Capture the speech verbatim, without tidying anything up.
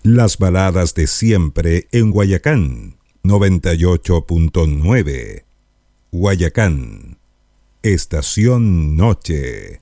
Las baladas de siempre en Guayacán, noventa y ocho punto nueve. Guayacán, Estación Noche.